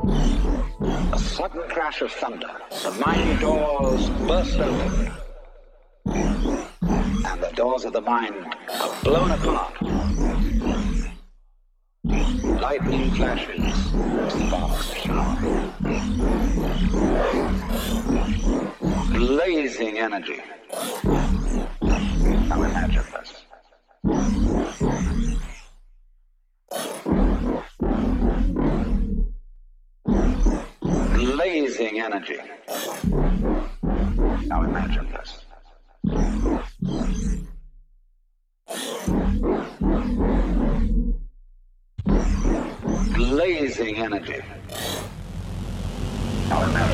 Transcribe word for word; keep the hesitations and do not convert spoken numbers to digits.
A sudden crash of thunder. The mind doors burst open. And the doors of the mind are blown apart. Lightning flashes, sparks shower. Blazing energy. Now imagine this. Blazing energy. Now imagine this. Blazing energy. Now imagine.